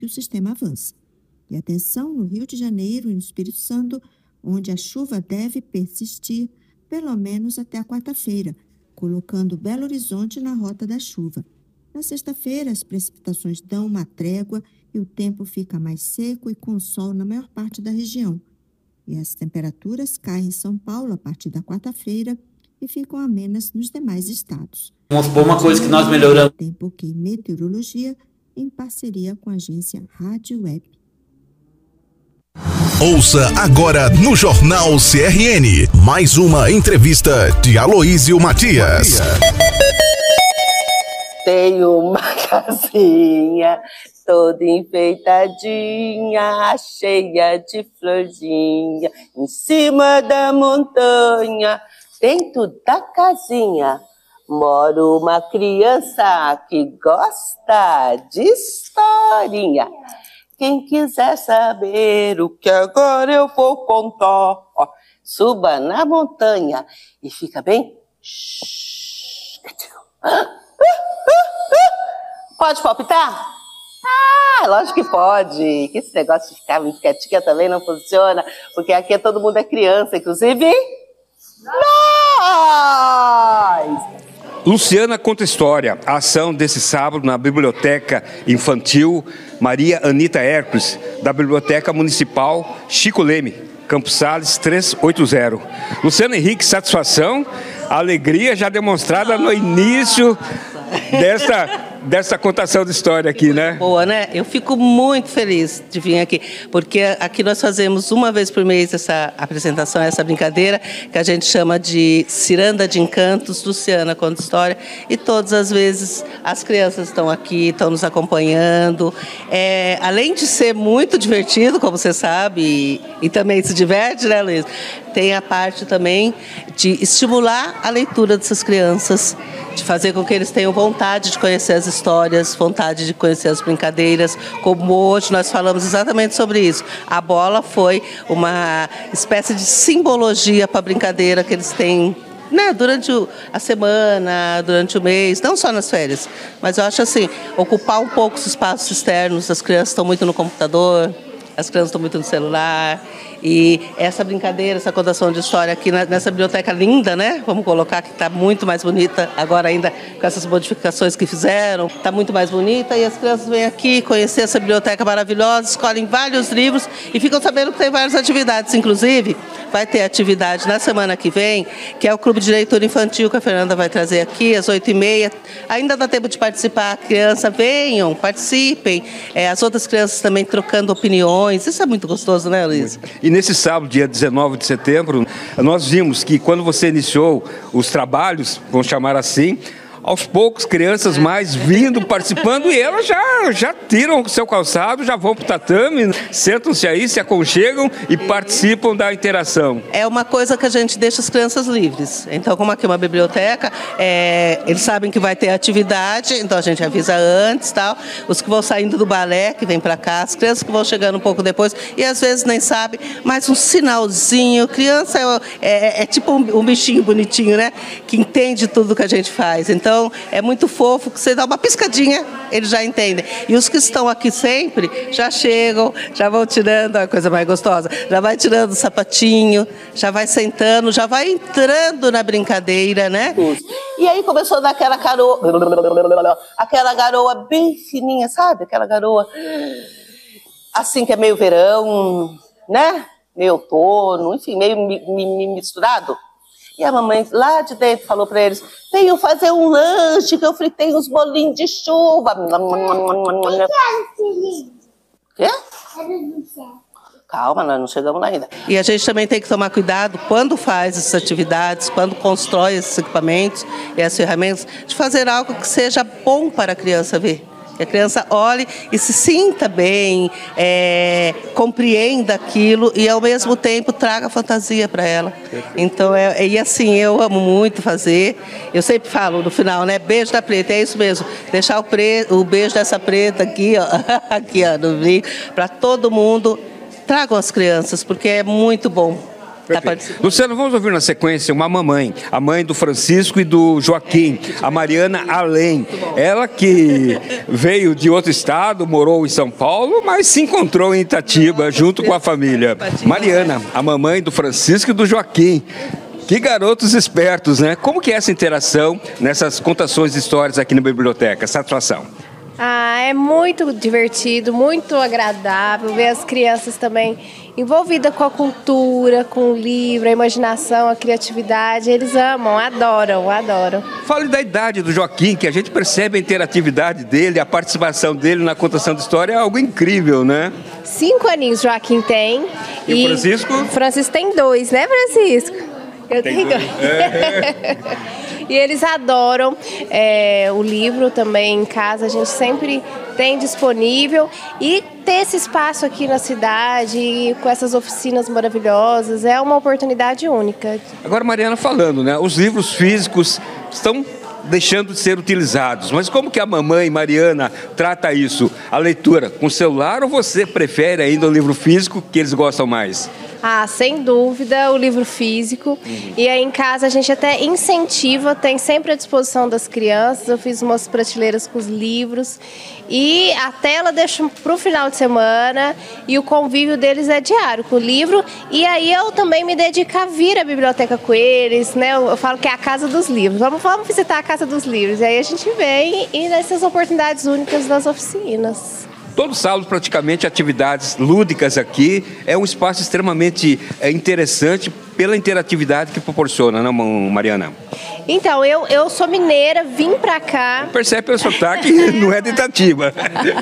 que o sistema avança. E atenção no Rio de Janeiro e no Espírito Santo, onde a chuva deve persistir pelo menos até a quarta-feira, colocando Belo Horizonte na rota da chuva. Na sexta-feira, as precipitações dão uma trégua e o tempo fica mais seco e com sol na maior parte da região. E as temperaturas caem em São Paulo a partir da quarta-feira e ficam amenas nos demais estados. Uma coisa que nós melhoramos. Tempo e Meteorologia, em parceria com a agência Rádio Web. Ouça agora no Jornal CRN, mais uma entrevista de Aloísio Matias. Tenho uma casinha toda enfeitadinha, cheia de florzinha, em cima da montanha. Dentro da casinha mora uma criança que gosta de historinha. Quem quiser saber o que agora eu vou contar, ó, suba na montanha e fica bem... Pode palpitar? Ah, lógico que pode. Que esse negócio de ficar muito quietinha também não funciona, porque aqui todo mundo é criança, inclusive nós! Luciana Conta História, a ação desse sábado na Biblioteca Infantil Maria Anita Hércules, da Biblioteca Municipal Chico Leme, Campos Sales 380. Luciano Henrique, satisfação, alegria já demonstrada no início dessa contação de história aqui, né? Boa, né? Eu fico muito feliz de vir aqui, porque aqui nós fazemos uma vez por mês essa apresentação, essa brincadeira, que a gente chama de Ciranda de Encantos, Luciana Conta História, e todas as vezes as crianças estão aqui, estão nos acompanhando. Além de ser muito divertido, como você sabe, e também se diverte, né, Luiz? Tem a parte também de estimular a leitura dessas crianças, de fazer com que eles tenham vontade de conhecer as histórias, vontade de conhecer as brincadeiras, como hoje nós falamos exatamente sobre isso. A bola foi uma espécie de simbologia para a brincadeira que eles têm, né, durante a semana, durante o mês, não só nas férias. Mas eu acho assim, ocupar um pouco os espaços externos, as crianças estão muito no computador, as crianças estão muito no celular. E essa brincadeira, essa contação de história aqui nessa biblioteca linda, né? Vamos colocar que está muito mais bonita agora ainda com essas modificações que fizeram. Está muito mais bonita e as crianças vêm aqui conhecer essa biblioteca maravilhosa, escolhem vários livros e ficam sabendo que tem várias atividades. Inclusive, vai ter atividade na semana que vem, que é o Clube de Leitura Infantil que a Fernanda vai trazer aqui às 8h30. Ainda dá tempo de participar. Criança, venham, participem. As outras crianças também trocando opiniões. Isso é muito gostoso, né, Luiz? E nesse sábado, dia 19 de setembro, nós vimos que quando você iniciou os trabalhos, vamos chamar assim, aos poucos, crianças mais vindo, participando, e elas já tiram o seu calçado, já vão para o tatame, sentam-se aí, se aconchegam e participam da interação. É uma coisa que a gente deixa as crianças livres. Então, como aqui é uma biblioteca, eles sabem que vai ter atividade, então a gente avisa antes, tal. Os que vão saindo do balé, que vêm para cá, as crianças que vão chegando um pouco depois, e às vezes nem sabem, mas um sinalzinho. Criança é tipo um bichinho bonitinho, né? Que entende tudo que a gente faz. Então, é muito fofo, que você dá uma piscadinha, eles já entendem. E os que estão aqui sempre, já chegam, já vão tirando a coisa mais gostosa, já vai tirando o sapatinho, já vai sentando, já vai entrando na brincadeira, né? E aí começou a dar aquela garoa bem fininha, sabe? Aquela garoa, assim, que é meio verão, né? Meio outono, enfim, meio misturado. E a mamãe lá de dentro falou para eles: venham fazer um lanche que eu fritei uns bolinhos de chuva. Quê? Calma, nós não chegamos lá ainda. E a gente também tem que tomar cuidado quando faz essas atividades, quando constrói esses equipamentos e as ferramentas, de fazer algo que seja bom para a criança ver. Que a criança olhe e se sinta bem, compreenda aquilo e, ao mesmo tempo, traga fantasia para ela. Então, e assim, eu amo muito fazer. Eu sempre falo no final, né? Beijo da preta, é isso mesmo. Deixar o beijo dessa preta aqui, ó, aqui, ó, no brinco, para todo mundo. Tragam as crianças, porque é muito bom. Perfeito. Luciano, vamos ouvir na sequência uma mamãe, a mãe do Francisco e do Joaquim, a Mariana Além. Ela que veio de outro estado, morou em São Paulo, mas se encontrou em Itatiba junto com a família. Mariana, a mamãe do Francisco e do Joaquim. Que garotos espertos, né? Como que é essa interação nessas contações de histórias aqui na biblioteca? Satisfação. É muito divertido, muito agradável ver as crianças também envolvidas com a cultura, com o livro, a imaginação, a criatividade. Eles amam, adoram. Fale da idade do Joaquim, que a gente percebe a interatividade dele, a participação dele na contação de história é algo incrível, né? 5 aninhos o Joaquim tem. E o Francisco? O Francisco tem 2, né, Francisco? Eu tenho 2. E eles adoram o livro também em casa, a gente sempre tem disponível. E ter esse espaço aqui na cidade, com essas oficinas maravilhosas, é uma oportunidade única. Agora, Mariana, falando, né? Os livros físicos estão deixando de ser utilizados, mas como que a mamãe Mariana trata isso? A leitura com celular ou você prefere ainda o livro físico que eles gostam mais? Sem dúvida, o livro físico. E aí em casa a gente até incentiva, tem sempre à disposição das crianças. Eu fiz umas prateleiras com os livros. E a tela deixo para o final de semana. E o convívio deles é diário com o livro. E aí eu também me dedico a vir à biblioteca com eles, né? Eu falo que é a casa dos livros. Vamos visitar a casa dos livros. E aí a gente vem e nessas oportunidades únicas das oficinas. Todo sábado, praticamente, atividades lúdicas aqui. É um espaço extremamente interessante pela interatividade que proporciona, não, Mariana? Então, eu sou mineira, vim pra cá. Percebe pelo sotaque, não é de Itatiba.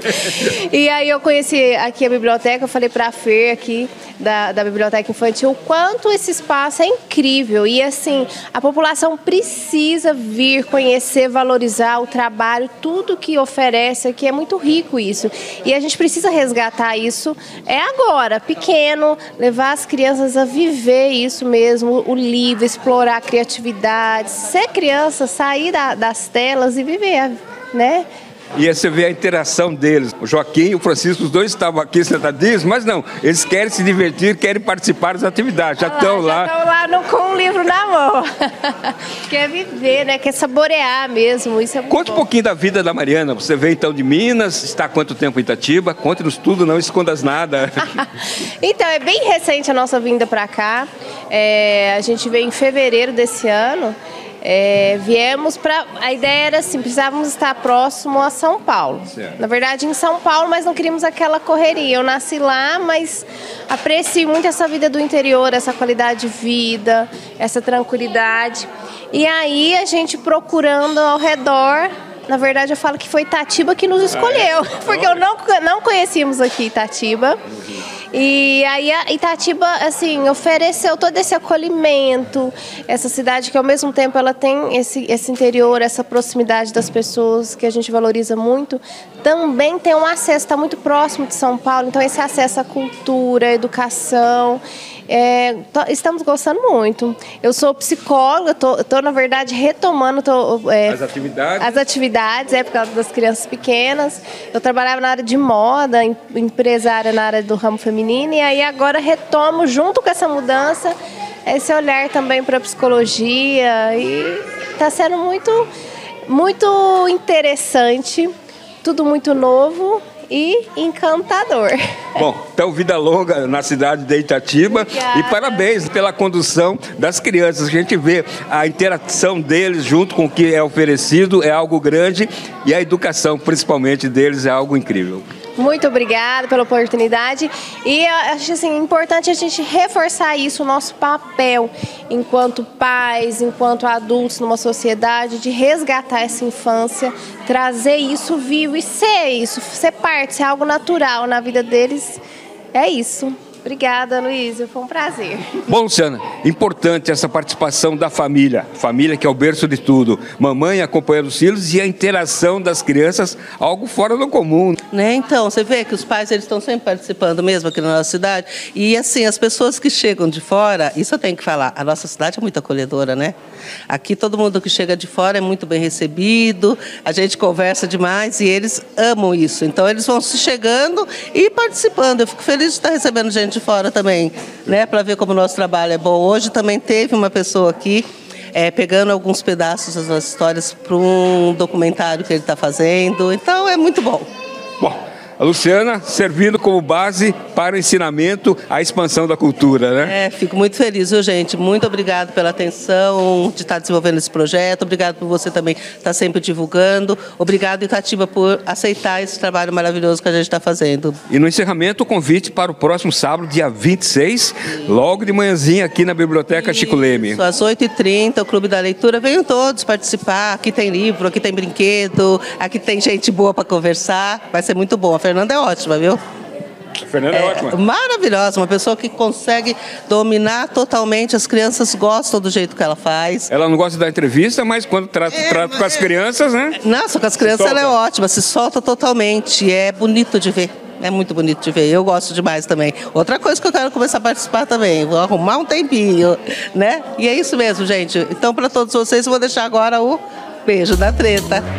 E aí eu conheci aqui a biblioteca, eu falei pra Fer aqui, da Biblioteca Infantil, o quanto esse espaço é incrível. E assim, a população precisa vir conhecer, valorizar o trabalho, tudo que oferece aqui, é muito rico isso. E a gente precisa resgatar isso agora, pequeno, levar as crianças a viver isso mesmo, o livro, explorar a criatividade, ser criança, sair das telas e viver, né? E aí você vê a interação deles. O Joaquim e o Francisco, os dois estavam aqui sentadinhos, mas não, eles querem se divertir, querem participar das atividades, já estão lá. Já estão lá com o livro na mão. Quer viver, né? Quer saborear mesmo, isso é muito Conte bom. Um pouquinho da vida da Mariana. Você veio então de Minas, está há quanto tempo em Itatiba? Conte-nos tudo, não escondas nada. Então, é bem recente a nossa vinda para cá. A gente veio em fevereiro desse ano. Viemos para... A ideia era assim, precisávamos estar próximo a São Paulo. Certo. Na verdade, em São Paulo, mas não queríamos aquela correria. Eu nasci lá, mas aprecio muito essa vida do interior, essa qualidade de vida, essa tranquilidade. E aí, a gente procurando ao redor... Na verdade, eu falo que foi Itatiba que nos escolheu, porque eu não conhecíamos aqui Itatiba. E aí a Itatiba, assim, ofereceu todo esse acolhimento, essa cidade que ao mesmo tempo ela tem esse interior, essa proximidade das pessoas que a gente valoriza muito, também tem um acesso, está muito próximo de São Paulo, então esse acesso à cultura, à educação, estamos gostando muito. Eu sou psicóloga, estou na verdade retomando as atividades, por causa das crianças pequenas. Eu trabalhava na área de moda, empresária na área do ramo feminino, e aí agora retomo junto com essa mudança esse olhar também para a psicologia, e está sendo muito, muito interessante, tudo muito novo e encantador. Bom, então vida longa na cidade de Itatiba. Obrigada. E parabéns pela condução das crianças. A gente vê a interação deles junto com o que é oferecido, é algo grande, e a educação principalmente deles é algo incrível. Muito obrigada pela oportunidade, e eu acho assim, importante a gente reforçar isso, o nosso papel enquanto pais, enquanto adultos numa sociedade, de resgatar essa infância, trazer isso vivo e ser parte, ser algo natural na vida deles. É isso. Obrigada, Luísa, foi um prazer. Bom, Luciana, importante essa participação da família que é o berço de tudo. Mamãe acompanhando os filhos e a interação das crianças, algo fora do comum. Né? Então, você vê que os pais eles estão sempre participando mesmo aqui na nossa cidade. E assim, as pessoas que chegam de fora, isso eu tenho que falar, a nossa cidade é muito acolhedora, né? Aqui todo mundo que chega de fora é muito bem recebido, a gente conversa demais e eles amam isso. Então, eles vão se chegando e participando. Eu fico feliz de estar recebendo gente de fora também, né, para ver como o nosso trabalho é bom. Hoje também teve uma pessoa aqui pegando alguns pedaços das nossas histórias para um documentário que ele está fazendo. Então, é muito bom. Bom, a Luciana servindo como base para o ensinamento, a expansão da cultura, né? Fico muito feliz, viu, gente? Muito obrigado pela atenção de estar desenvolvendo esse projeto. Obrigado por você também estar sempre divulgando. Obrigado, Itatiba, por aceitar esse trabalho maravilhoso que a gente está fazendo. E no encerramento, o convite para o próximo sábado, dia 26, logo de manhãzinha aqui na Biblioteca Chico Leme. Às 8h30, o Clube da Leitura. Venham todos participar. Aqui tem livro, aqui tem brinquedo, aqui tem gente boa para conversar. Vai ser muito bom. A Fernanda é ótima, viu? A Fernanda é ótima. Maravilhosa, uma pessoa que consegue dominar totalmente. As crianças gostam do jeito que ela faz. Ela não gosta de dar entrevista, mas quando trata com as crianças, né? Nossa, com as crianças ela é ótima, se solta totalmente. É bonito de ver. É muito bonito de ver. Eu gosto demais também. Outra coisa que eu quero começar a participar também. Vou arrumar um tempinho, né? E é isso mesmo, gente. Então, para todos vocês, eu vou deixar agora o beijo da treta.